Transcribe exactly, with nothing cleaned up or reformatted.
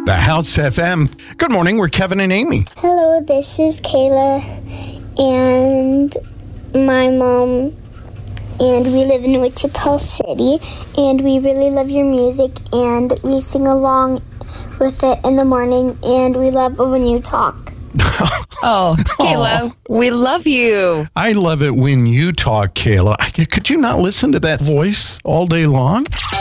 The House F M. Good morning. We're Kevin and Amy. Hello, this is Kayla and my mom, and we live in Wichita City, and we really love your music, and we sing along with it in the morning, and we love it when you talk. Oh, Kayla, we love you. I love it when you talk, Kayla. Could you not listen to that voice all day long?